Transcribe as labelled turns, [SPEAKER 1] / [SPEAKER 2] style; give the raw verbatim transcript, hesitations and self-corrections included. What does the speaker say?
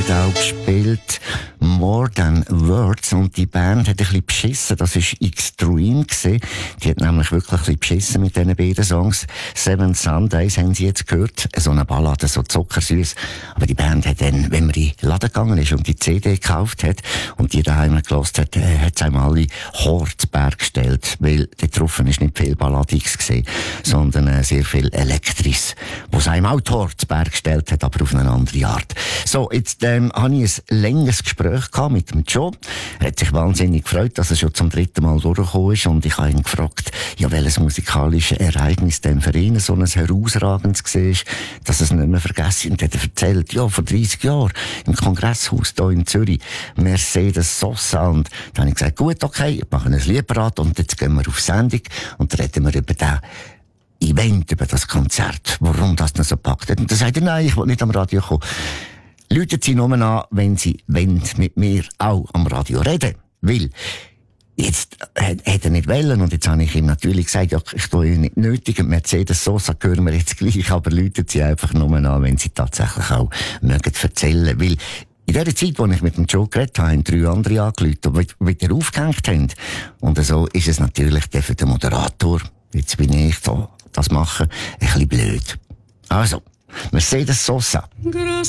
[SPEAKER 1] auch gespielt. More Than Words. Und die Band hat ein bisschen beschissen. Das war Extreme gewesen. Die hat nämlich wirklich ein bisschen beschissen mit diesen beiden Songs. Seven Sundays haben sie jetzt gehört. So eine Ballade, so zuckersüß. Aber die Band hat dann, wenn man in den Laden gegangen ist und die C D gekauft hat und die daheim gehört hat, äh, hat es einmal alle Hortzberg gestellt. Weil dort drauf ist nicht viel Balladiges gewesen, sondern äh, sehr viel Elektris. Wo es einem auch die Hortzberg gestellt hat, aber auf eine andere Art. So, jetzt ähm, habe ich ein längeres Gespräch gehabt mit dem Joe. Er hat sich wahnsinnig gefreut, dass er schon zum dritten Mal durchgekommen ist. Und ich habe ihn gefragt, ja, welches musikalische Ereignis denn für ihn so ein herausragendes war, dass er es nicht mehr vergessen. Und er hat erzählt, ja, vor dreissig Jahren im Kongresshaus hier in Zürich, Mercedes Sosa. Und dann habe ich gesagt, gut, okay, ich mache ein Lied parat und jetzt gehen wir auf Sendung und reden wir über den Event, über das Konzert, warum das noch so packt hat. Und dann sagt er, nein, ich will nicht am Radio kommen. Läuten Sie nur an, wenn Sie wollen, mit mir auch am Radio reden. Weil, jetzt hätte er nicht wollen, und jetzt habe ich ihm natürlich gesagt, ja, ich tue ihn nicht nötig, und Mercedes Sosa hören wir jetzt gleich, aber läuten Sie einfach nur an, wenn Sie tatsächlich auch mögen erzählen. Weil, in der Zeit, als ich mit dem Joe geredet habe, haben drei andere angerufen, die wieder aufgehängt haben. Und so ist es natürlich für den Moderator, jetzt bin ich da, das machen, ein bisschen blöd. Also, Mercedes Sosa.